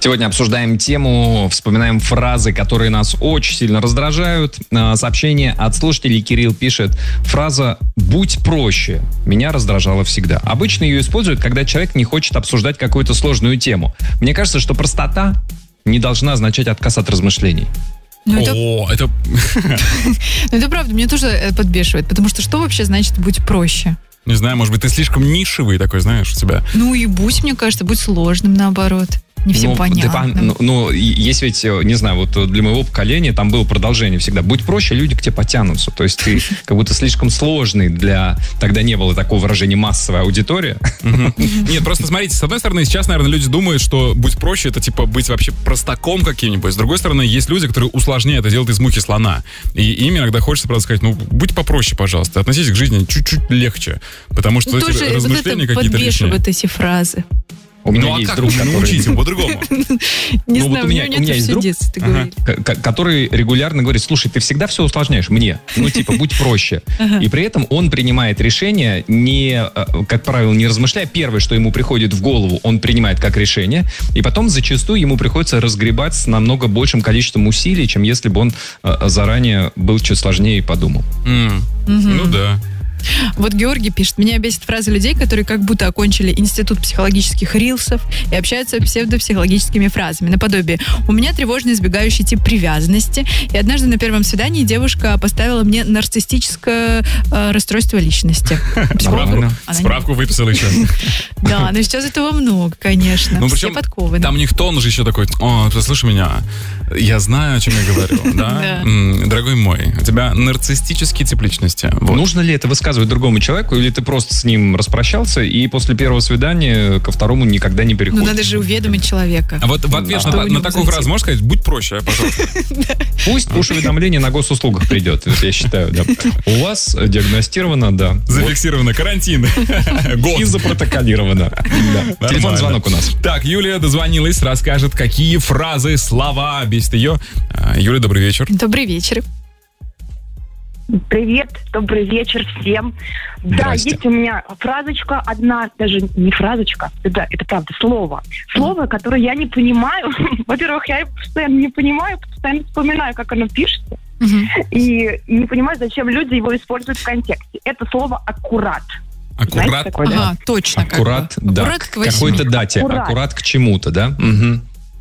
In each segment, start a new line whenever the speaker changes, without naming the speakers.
Сегодня обсуждаем тему, вспоминаем фразы, которые нас очень сильно раздражают. Сообщение от слушателей. Кирилл пишет: фраза «будь проще» меня раздражала всегда. Обычно ее используют, когда человек не хочет обсуждать какую-то сложную тему. Мне кажется, что простота не должна означать отказ от размышлений.
Это правда, меня тоже подбешивает. Потому что вообще значит «будь проще»?
Не знаю, может быть, ты слишком нишевый такой, знаешь, у тебя.
Ну и будь, мне кажется, будь сложным, наоборот. Не всем понятно.
Есть ведь, не знаю, вот для моего поколения там было продолжение всегда. Будь проще, люди к тебе потянутся. То есть ты как будто слишком сложный для... Тогда не было такого выражения «массовая аудитория».
Нет, просто смотрите, с одной стороны, сейчас, наверное, люди думают, что «будь проще» — это типа быть вообще простаком каким-нибудь. С другой стороны, есть люди, которые усложняют, это делают из мухи слона. И им иногда хочется, правда, сказать: ну, будь попроще, пожалуйста, относитесь к жизни чуть-чуть легче. Потому что эти размышления какие-то лишние.
Подбешивают эти фразы.
У меня есть друг, который...
научить его по-другому.
Не знаю, у меня есть друг,
который регулярно говорит: слушай, ты всегда все усложняешь мне. Будь проще. И при этом он принимает решение, не, как правило, не размышляя. Первое, что ему приходит в голову, он принимает как решение. И потом зачастую ему приходится разгребать с намного большим количеством усилий, чем если бы он заранее был чуть сложнее и подумал.
Ну да.
Вот Георгий пишет: меня бесит фраза людей, которые как будто окончили институт психологических рилсов и общаются псевдопсихологическими фразами. Наподобие: у меня тревожно избегающий тип привязанности, и однажды на первом свидании девушка поставила мне нарциссическое расстройство личности.
Справку выписал еще.
Да, но сейчас этого много, конечно. Все подкованы.
Там у них тон же еще такой: о, послушай меня, я знаю, о чем я говорю, да? Дорогой мой, у тебя нарциссический тип личности.
Нужно ли это высказывать другому человеку, или ты просто с ним распрощался и после первого свидания ко второму никогда не переходишь?
Ну, надо же уведомить человека.
А вот в ответ на такую фразу можешь сказать: будь проще, пожалуйста?
Пусть push-уведомление на госуслугах придет, я считаю, да. У вас диагностировано, да.
Зафиксировано карантин. Год.
И запротоколировано. Телефонный звонок у нас.
Так, Юлия дозвонилась, расскажет, какие фразы, слова бесит ее. Юля, добрый вечер.
Добрый вечер.
Привет, добрый вечер всем. Да, есть у меня фразочка одна, даже не фразочка, это правда слово. Слово, которое я не понимаю. Во-первых, я его постоянно не понимаю, постоянно вспоминаю, как оно пишется. И не понимаю, зачем люди его используют в контексте. Это слово «аккурат».
Аккурат?
Знаете такое, да?
Ага, точно.
Аккурат, да.
Аккурат
к какой-то дате. Аккурат к чему-то, да? Угу.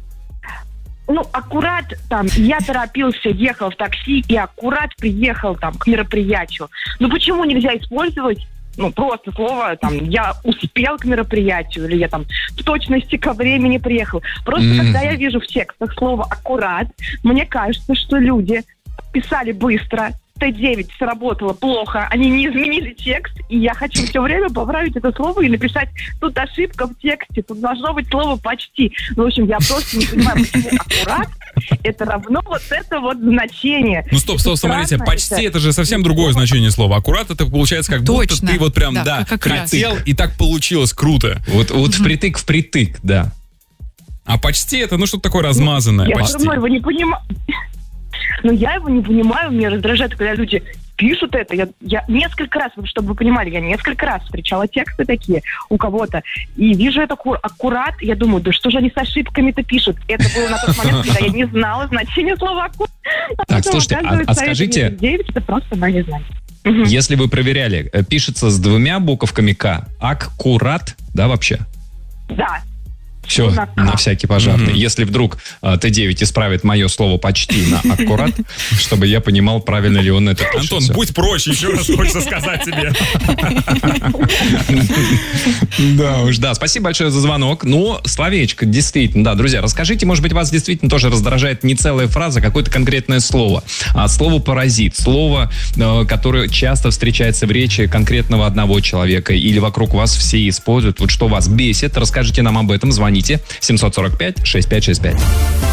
Ну, аккурат, там, я торопился, ехал в такси и аккурат приехал, там, к мероприятию. Ну, почему нельзя использовать, просто слово, там, я успел к мероприятию, или я, там, в точности ко времени приехал. Просто, когда я вижу в текстах слово аккурат, мне кажется, что люди писали быстро, Т9 сработало плохо, они не изменили текст, и я хочу все время поправить это слово и написать: тут ошибка в тексте, тут должно быть слово «почти». В общем, я просто не понимаю, почему аккурат это равно вот это вот значение.
Ну стоп, смотрите, «почти» это же совсем другое значение слова. Аккурат это получается как будто ты вот прям, хотел, и так получилось круто.
Вот впритык, да.
А «почти» это, что-то такое размазанное.
Я
почти.
все равно его не понимаю. Но я его не понимаю, меня раздражает, когда люди пишут это. Я несколько раз, чтобы вы понимали, я несколько раз встречала тексты такие у кого-то, и вижу это аккурат, я думаю: да что же они с ошибками-то пишут? Это было на тот момент, когда я не знала значения слова «аккурат».
Так, слушайте, а скажите...
Это просто она не знает.
Если вы проверяли, пишется с 2 буковками «к», аккурат, да, вообще?
Да.
Все, на всякий пожарный. Если вдруг Т9 исправит мое слово «почти» на «аккурат», чтобы я понимал, правильно ли он это пишет.
Антон, будь проще, еще раз хочется сказать тебе.
Да уж, да. Спасибо большое за звонок. Словечко, действительно, да. Друзья, расскажите, может быть, вас действительно тоже раздражает не целая фраза, а какое-то конкретное слово. Слово «паразит», слово, которое часто встречается в речи конкретного одного человека, или вокруг вас все используют. Вот что вас бесит, расскажите нам об этом, звоните. 745-6565.